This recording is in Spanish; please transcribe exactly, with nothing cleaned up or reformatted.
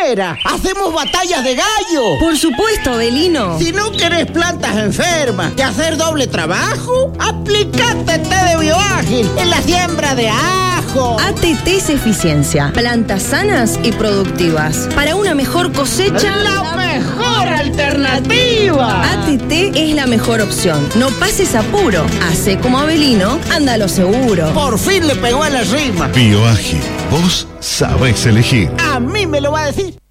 fuera. Hacemos batallas de gallo. Por supuesto, Abelino. Si no querés plantas enfermas que hacer doble trabajo, aplicate té de Bioágil en la siembra de ajo. A T T es eficiencia. Plantas sanas y productivas. Para una mejor cosecha. ¡La mejor alternativa! A T T es la mejor opción. No pases apuro. Hacé como Abelino, anda a lo seguro. Por fin le pegó a la rima. Bioágil, vos sabés elegir. A mí me lo va a decir.